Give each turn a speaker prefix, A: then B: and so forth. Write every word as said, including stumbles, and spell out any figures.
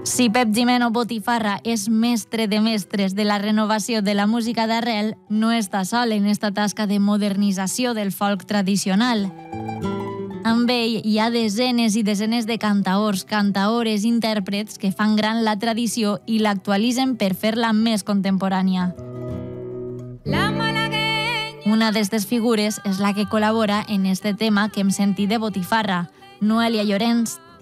A: Si Pep Gimeno Botifarra és mestre de mestres de la renovació de la música d'arrel, no està sol en esta tasca de modernització del folk tradicional. Amb ell hi ha desenes i desenes de cantaors, cantaores, intèrprets que fan gran la tradició i l'actualitzen per fer-la més contemporània. La malagueña. Una d'estes figures és la que col·labora en este tema que hem sentit de Botifarra, Noelia Llorenç,